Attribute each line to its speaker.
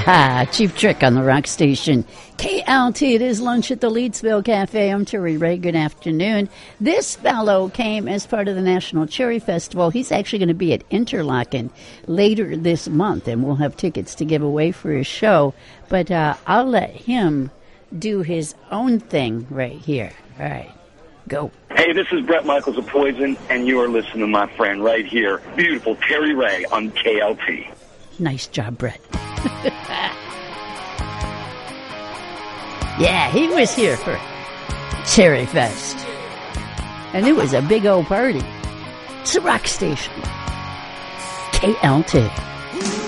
Speaker 1: Cheap Trick on the rock station. KLT, it is lunch at the Leedsville Cafe. I'm Terry Ray. Good afternoon. This fellow came as part of the National Cherry Festival. He's actually going to be at Interlaken later this month, and we'll have tickets to give away for his show. But I'll let him do his own thing right here. All right, go.
Speaker 2: Hey, this is Brett Michaels of Poison, and you are listening to my friend right here, beautiful Terry Ray on KLT.
Speaker 1: Nice job, Brett. Yeah, he was here for Cherry Fest. And it was a big old party. It's a rock station. KLT.